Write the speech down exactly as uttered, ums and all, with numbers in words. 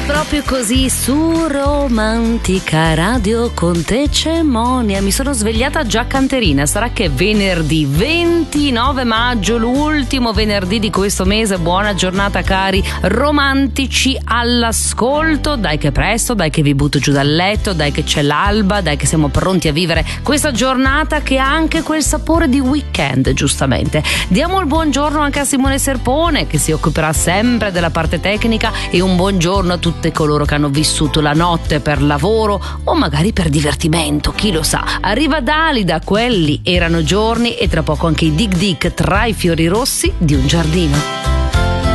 Proprio così su Romantica Radio con te c'è Monia. Mi sono svegliata già canterina. Sarà che è venerdì ventinove maggio, l'ultimo venerdì di questo mese. Buona giornata cari romantici all'ascolto. Dai che presto, dai che vi butto giù dal letto, dai che c'è l'alba, dai che siamo pronti a vivere questa giornata che ha anche quel sapore di weekend, giustamente. Diamo il buongiorno anche a Simone Serpone, che si occuperà sempre della parte tecnica, e un buongiorno a tutti coloro che hanno vissuto la notte per lavoro o magari per divertimento, chi lo sa. Arriva Dalida, quelli erano giorni, e tra poco anche i Dig Dig tra i fiori rossi di un giardino.